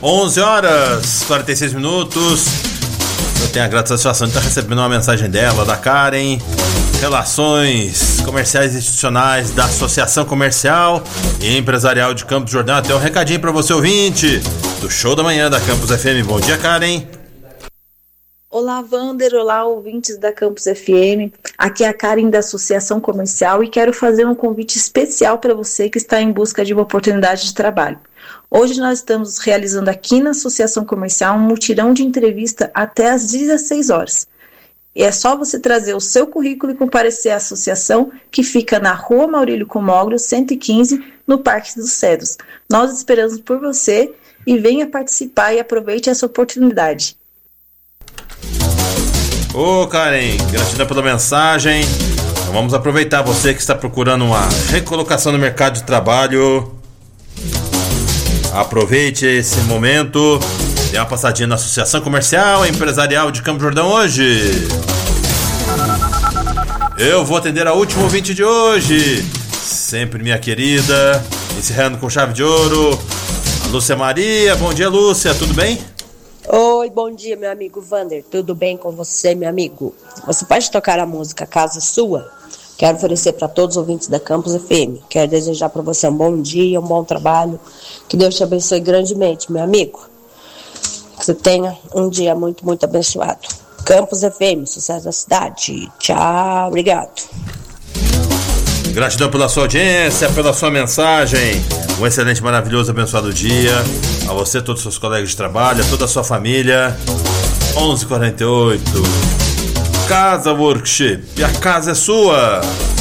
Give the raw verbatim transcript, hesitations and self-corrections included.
onze horas, quarenta e seis minutos. Eu tenho a grata satisfação de estar recebendo uma mensagem dela, da Karen, Relações Comerciais e Institucionais da Associação Comercial e Empresarial de Campos do Jordão. Até um recadinho para você, ouvinte do Show da Manhã da Campus F M. Bom dia, Karen. Olá, Vander. Olá, ouvintes da Campus F M. Aqui é a Karen da Associação Comercial e quero fazer um convite especial para você que está em busca de uma oportunidade de trabalho. Hoje nós estamos realizando aqui na Associação Comercial um mutirão de entrevista até às dezesseis horas. E é só você trazer o seu currículo e comparecer à associação, que fica na Rua Maurílio Comogro, cento e quinze, no Parque dos Cedros. Nós esperamos por você e venha participar e aproveite essa oportunidade. Ô, Karen, gratidão pela mensagem. Então vamos aproveitar, você que está procurando uma recolocação no mercado de trabalho. Aproveite esse momento. Dê uma passadinha na Associação Comercial e Empresarial de Campos do Jordão hoje. Eu vou atender a última ouvinte de hoje, sempre minha querida, encerrando com chave de ouro, a Lúcia Maria. Bom dia, Lúcia, tudo bem? Oi, bom dia, meu amigo Vander. Tudo bem com você, meu amigo? Você pode tocar a música Casa Sua? Quero oferecer para todos os ouvintes da Campus F M. Quero desejar para você um bom dia, um bom trabalho. Que Deus te abençoe grandemente, meu amigo. Que você tenha um dia muito, muito abençoado. Campus F M, sucesso da cidade. Tchau, obrigado. Gratidão pela sua audiência, pela sua mensagem. Um excelente, maravilhoso, abençoado dia. A você, todos os seus colegas de trabalho, a toda a sua família. onze e quarenta e oito. Casa Workshop. E a casa é sua.